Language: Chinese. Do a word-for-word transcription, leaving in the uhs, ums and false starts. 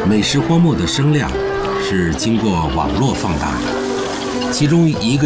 美食荒漠的声量是经过网络放大的，其中一个